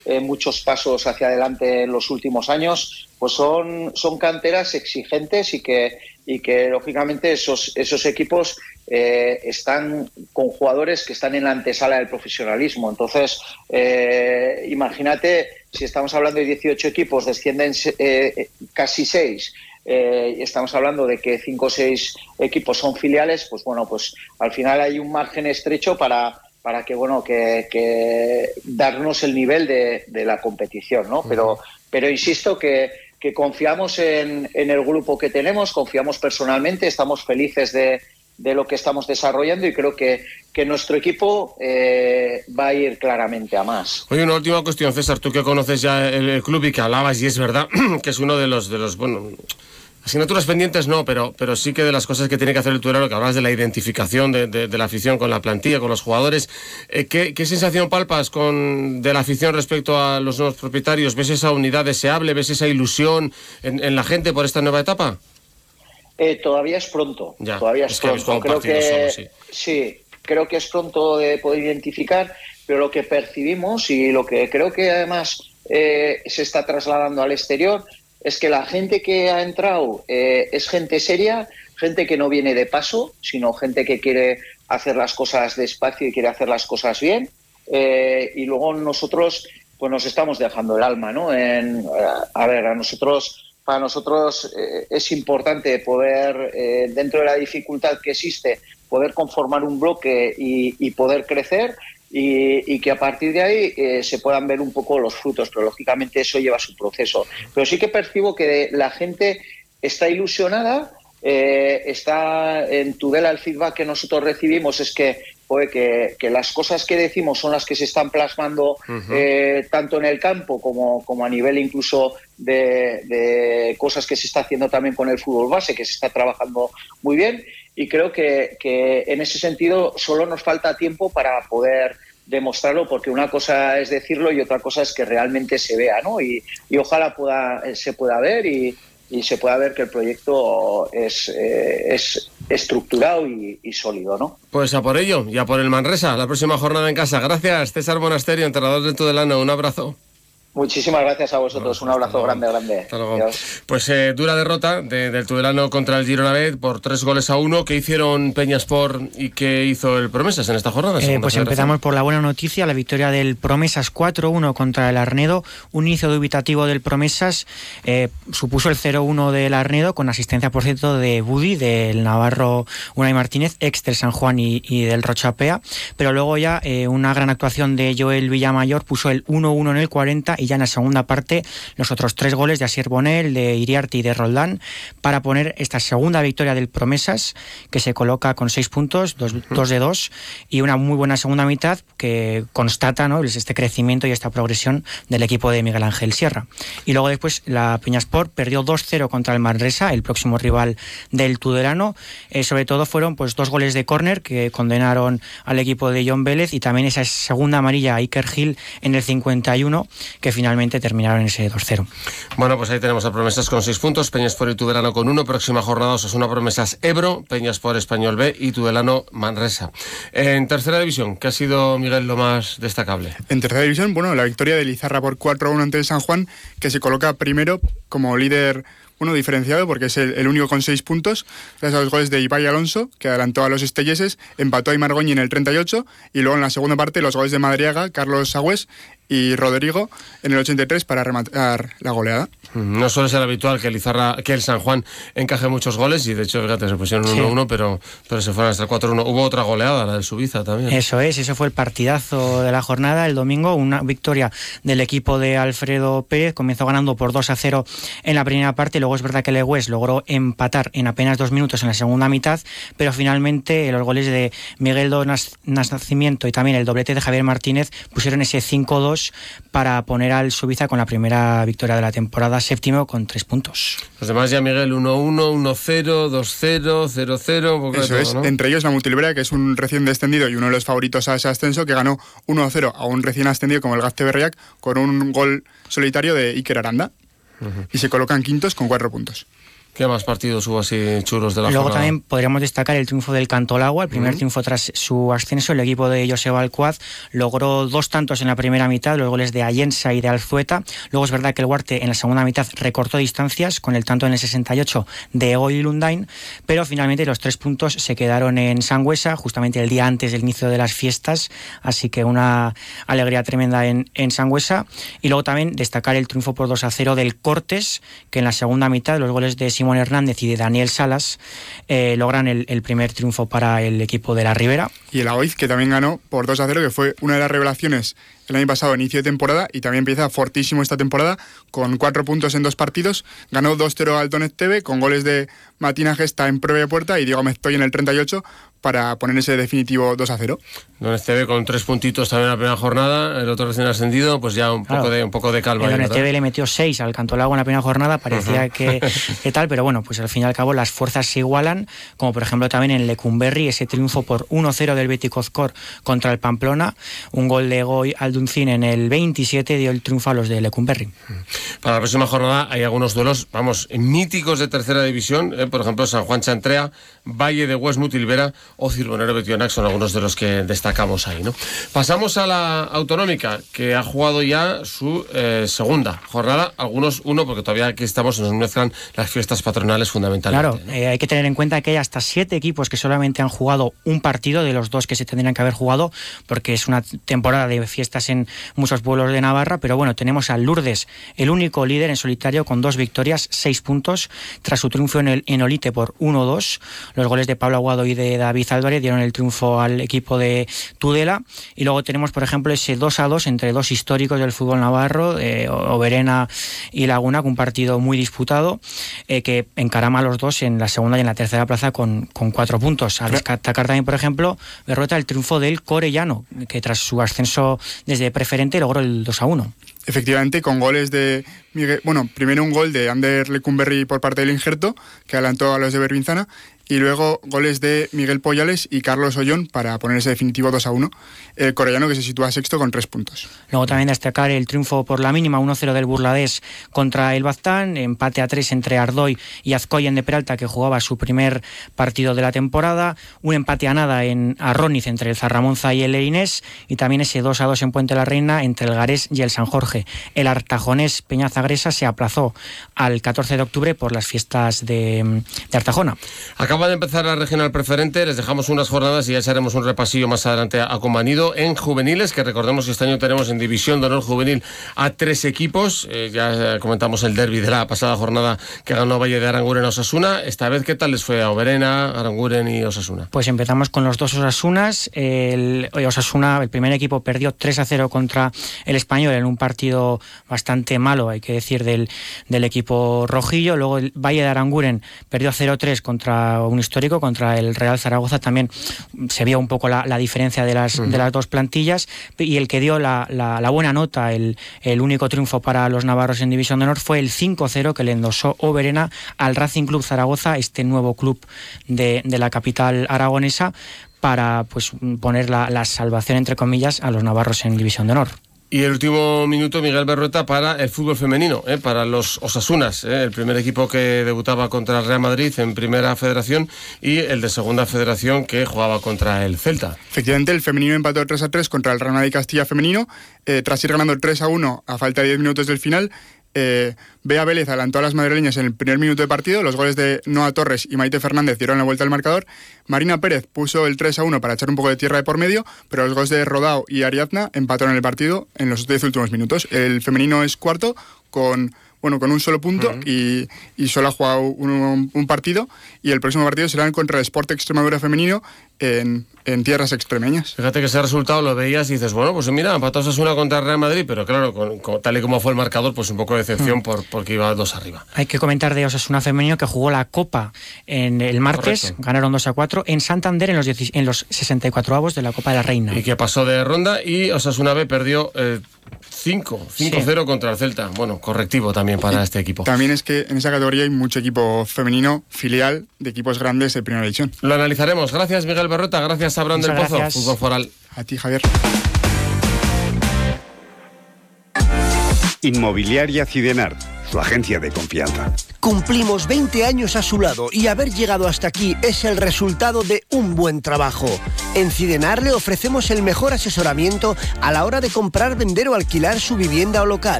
muchos pasos hacia adelante en los últimos años, pues son canteras exigentes y que lógicamente esos equipos están con jugadores que están en la antesala del profesionalismo. Entonces, imagínate, si estamos hablando de 18 equipos, descienden casi 6, y estamos hablando de que 5 o 6 equipos son filiales, pues bueno, pues al final hay un margen estrecho para que darnos el nivel de la competición, ¿no? Pero insisto que confiamos en el grupo que tenemos, confiamos personalmente, estamos felices de lo que estamos desarrollando y creo que nuestro equipo va a ir claramente a más. Oye, una última cuestión, César, tú que conoces ya el club y que hablabas, y es verdad que es uno de los bueno, asignaturas pendientes no, pero sí que de las cosas que tiene que hacer el Tudelano, que hablabas de la identificación de la afición con la plantilla, con los jugadores. ¿Qué sensación palpas de la afición respecto a los nuevos propietarios? ¿Ves esa unidad deseable? ¿Ves esa ilusión en la gente por esta nueva etapa? Todavía es pronto. Ya, todavía es pronto. Creo que sí, creo que es pronto de poder identificar, pero lo que percibimos y lo que creo que además se está trasladando al exterior es que la gente que ha entrado es gente seria, gente que no viene de paso, sino gente que quiere hacer las cosas despacio y quiere hacer las cosas bien. Y luego nosotros pues nos estamos dejando el alma, ¿no? Para nosotros es importante poder, dentro de la dificultad que existe, poder conformar un bloque y poder crecer. Y que a partir de ahí se puedan ver un poco los frutos, pero lógicamente eso lleva su proceso. Pero sí que percibo que la gente está ilusionada, está en Tudela. El feedback que nosotros recibimos es que las cosas que decimos son las que se están plasmando tanto en el campo como a nivel incluso de cosas que se está haciendo también con el fútbol base, que se está trabajando muy bien. Y creo que en ese sentido solo nos falta tiempo para poder demostrarlo, porque una cosa es decirlo y otra cosa es que realmente se vea, ¿no? Y ojalá se pueda ver y se pueda ver que el proyecto es estructurado y sólido, ¿no? Pues a por ello y a por el Manresa, la próxima jornada en casa. Gracias, César Monasterio, entrenador del Tudelano. Un abrazo. Muchísimas gracias a vosotros, un abrazo grande. Hasta luego. Pues dura derrota del Tudelano contra el Girona B por 3-1. ¿Qué hicieron Peñaspor y qué hizo el Promesas en esta jornada? Pues empezamos por la buena noticia, la victoria del Promesas 4-1 contra el Arnedo. Un inicio dubitativo del Promesas supuso el 0-1 del Arnedo, con asistencia, por cierto, de Budi, del navarro Unai Martínez, ex del San Juan y del Rochapea. Pero luego ya una gran actuación de Joel Villamayor puso el 1-1 en el 40, y ya en la segunda parte los otros 3 goles de Asier Bonel, de Iriarte y de Roldán, para poner esta segunda victoria del Promesas, que se coloca con 6 puntos, 2 de 2, y una muy buena segunda mitad que constata, ¿no?, este crecimiento y esta progresión del equipo de Miguel Ángel Sierra. Y luego después la Peñaspor perdió 2-0 contra el Manresa, el próximo rival del Tudelano. Sobre todo fueron pues 2 goles de córner que condenaron al equipo de John Vélez, y también esa segunda amarilla a Iker Gil en el 51, que finalmente terminaron en ese 2-0. Bueno, pues ahí tenemos a Promesas con 6 puntos, Peñaspor y Tudelano con 1. Próxima jornada Osasuna Promesas Ebro, Peñaspor Español B y Tudelano Manresa. En tercera división, ¿qué ha sido, Miguel, lo más destacable? En tercera división, bueno, la victoria de Lizarra por 4-1 ante el San Juan, que se coloca primero como líder, bueno, diferenciado, porque es el único con 6 puntos, gracias a los goles de Ibai Alonso, que adelantó a los estelleses, empató a Imargoñi en el 38, y luego en la segunda parte los goles de Madriaga, Carlos Sagüés y Rodrigo en el 83 para rematar la goleada. No suele ser habitual que el San Juan encaje muchos goles, y de hecho, fíjate, se pusieron 1-1, pero se fueron hasta el 4-1. Hubo otra goleada, la del Subiza también. Eso fue el partidazo de la jornada el domingo, una victoria del equipo de Alfredo Pérez. Comenzó ganando por 2-0 en la primera parte, luego es verdad que Legües logró empatar en apenas 2 minutos en la segunda mitad, pero finalmente los goles de Miguel Nacimiento y también el doblete de Javier Martínez pusieron ese 5-2 para poner al Subiza con la primera victoria de la temporada, séptimo con 3 puntos. Los demás ya, Miguel, 1-1, 1-0, 2-0, 0-0... Eso es, ¿no? Entre ellos la Multilibrea, que es un recién descendido y uno de los favoritos a ese ascenso, que ganó 1-0 a un recién ascendido como el Gazte Berriac, con un gol solitario de Iker Aranda. Y se colocan quintos con 4 puntos. ¿Qué más partidos hubo así chulos de la Luego jornada? también podríamos destacar el triunfo del Cantolagua, el primer triunfo tras su ascenso. El equipo de Joseba Alcuaz logró 2 tantos en la primera mitad, los goles de Ayensa y de Alzueta. Luego es verdad que el Huarte en la segunda mitad recortó distancias con el tanto en el 68 de Egoy Lundain, pero finalmente los 3 puntos se quedaron en Sangüesa, justamente el día antes del inicio de las fiestas, así que una alegría tremenda en Sangüesa. Y luego también destacar el triunfo por 2-0 del Cortes, que en la segunda mitad los goles de Simón Hernández y de Daniel Salas logran el primer triunfo para el equipo de la Ribera. Y el Aoiz, que también ganó por 2-0, que fue una de las revelaciones el año pasado, inicio de temporada, y también empieza fortísimo esta temporada, con 4 puntos en 2 partidos. Ganó 2-0 al Doneteve, con goles de Matina Gesta en propia puerta y Diego Meztoy en el 38, para poner ese definitivo 2-0. Doneteve con 3 puntitos también en la primera jornada, el otro recién ascendido, pues ya un poco de calma. El Doneteve le metió 6 al Cantolagua en la primera jornada, parecía que tal, pero bueno, pues al fin y al cabo las fuerzas se igualan, como por ejemplo también en Lecumberri, ese triunfo por 1-0 del Beticozcor contra el Pamplona, un gol de Goy Alduncín en el 27 dio el triunfo a los de Lecumberri. Para la próxima jornada hay algunos duelos, míticos de tercera división, por ejemplo San Juan Chantrea, Valle de Westmouth Ilvera o Cirbonero Betionac, son algunos de los que destacamos ahí, ¿no? Pasamos a la autonómica, que ha jugado ya su segunda jornada, algunos uno, porque todavía aquí estamos, nos mezclan las fiestas patronales fundamentalmente. Claro, ¿no? Hay que tener en cuenta que hay hasta 7 equipos que solamente han jugado un partido de los 2 que se tendrían que haber jugado, porque es una temporada de fiestas en muchos pueblos de Navarra, pero bueno, tenemos al Lourdes, el único líder en solitario con 2 victorias, 6 puntos, tras su triunfo en Olite por 1-2. Los goles de Pablo Aguado y de David Álvarez dieron el triunfo al equipo de Tudela, y luego tenemos por ejemplo ese 2-2 entre 2 históricos del fútbol navarro, Oberena y Laguna, con un partido muy disputado, que encarama a los dos en la segunda y en la tercera plaza con 4 puntos. A destacar también por ejemplo Berrota, el triunfo del Corellano, que tras su ascenso desde preferente logró el 2-1. Efectivamente, con goles de Miguel, primero un gol de Ander Lecumberri por parte del Injerto, que adelantó a los de Berbinzana, y luego goles de Miguel Poyales y Carlos Ollón para poner ese definitivo 2-1. El Corellano, que se sitúa sexto con 3 puntos. Luego también destacar el triunfo por la mínima 1-0 del Burladés contra el Baztán, empate a 3 entre Ardoy y Azcoyen de Peralta, que jugaba su primer partido de la temporada, un empate a nada en Arroniz entre el Zarramonza y el Lerinés, y también ese 2-2 en Puente la Reina entre el Garés y el San Jorge. El artajonés Peñazagresa se aplazó al 14 de octubre por las fiestas de Artajona. Acaba de empezar la regional preferente, les dejamos unas jornadas y ya haremos un repasillo más adelante a Comanido. En juveniles, que recordemos que este año tenemos en División de Honor Juvenil a 3 equipos, ya comentamos el derbi de la pasada jornada que ganó Valle de Aranguren a Osasuna. Esta vez, ¿qué tal les fue a Oberena, Aranguren y Osasuna? Pues empezamos con los 2 Osasunas. El Osasuna, el primer equipo, perdió 3-0 contra el Español en un partido bastante malo, hay que decir, del equipo rojillo. Luego el Valle de Aranguren perdió 0-3 contra un histórico, contra el Real Zaragoza. También se vio un poco la diferencia de las 2 plantillas, y el que dio la buena nota, el único triunfo para los navarros en División de Honor, fue el 5-0 que le endosó Oberena al Racing Club Zaragoza, este nuevo club de la capital aragonesa, para pues poner la salvación, entre comillas, a los navarros en División de Honor. Y el último minuto, Miguel Berrueta, para el fútbol femenino, para los Osasunas, el primer equipo que debutaba contra el Real Madrid en Primera Federación y el de Segunda Federación que jugaba contra el Celta. Efectivamente, el femenino empató 3-3 contra el Real Madrid Castilla femenino, tras ir ganando 3-1 a falta de 10 minutos del final. Bea Vélez adelantó a las madrileñas en el primer minuto de partido. Los goles de Noa Torres y Maite Fernández dieron la vuelta al marcador. Marina Pérez puso el 3-1 para echar un poco de tierra de por medio, pero los goles de Rodao y Ariadna empataron el partido en los 10 últimos minutos. El femenino es cuarto con un solo punto y solo ha jugado un partido, y el próximo partido será contra el Sport Extremadura femenino en tierras extremeñas. Fíjate que ese resultado lo veías y dices, bueno, pues mira, empató Osasuna contra el Real Madrid, pero claro, tal y como fue el marcador, pues un poco de decepción porque iba 2 arriba. Hay que comentar de Osasuna femenino que jugó la Copa en el martes. Correcto. Ganaron 2-4 en Santander en los 64avos de la Copa de la Reina. Y que pasó de ronda, y Osasuna B perdió 5-0 contra el Celta. Bueno, correctivo también para este equipo. También es que en esa categoría hay mucho equipo femenino filial de equipos grandes de primera división. Lo analizaremos. Gracias, Miguel Berrueta. Gracias, Abraham del Pozo. Gracias. Fútbol Foral. A ti, Javier. Inmobiliaria Cidenart. su agencia de confianza. Cumplimos 20 años a su lado y haber llegado hasta aquí es el resultado de un buen trabajo. En Cidenar le ofrecemos el mejor asesoramiento a la hora de comprar, vender o alquilar su vivienda o local.